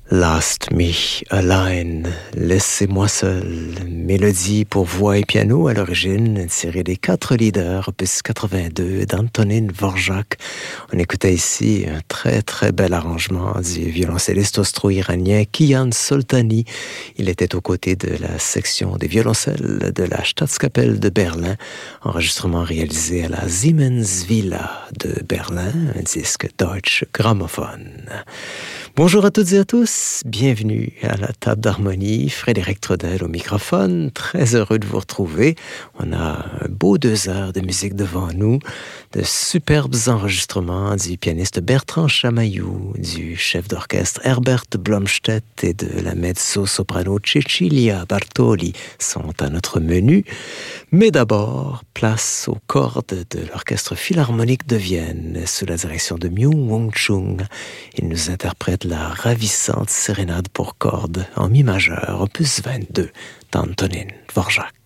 Last Me Allein, laissez-moi seul, mélodie pour voix et piano à l'origine, une série des 4 leaders, opus 82 d'Antonín Dvořák. On écoutait ici un très très bel arrangement du violoncelliste austro-iranien Kiyan Soltani. Il était aux côtés de la section des violoncelles de la Staatskapelle de Berlin, enregistrement réalisé à la Siemens Villa de Berlin, un disque Deutsche Grammophon. Bonjour à toutes et à tous, bienvenue à la table d'harmonie, Frédéric Trudel au microphone, très heureux de vous retrouver. On a un beau 2 heures de musique devant nous, de superbes enregistrements du pianiste Bertrand Chamaillou, du chef d'orchestre Herbert Blomstedt et de la mezzo-soprano Cecilia Bartoli sont à notre menu. Mais d'abord, place aux cordes de l'Orchestre Philharmonique de Vienne, sous la direction de Myung-Whun Chung. Il nous interprète la ravissante sérénade pour cordes en mi majeur, opus 22 d'Antonín Dvořák.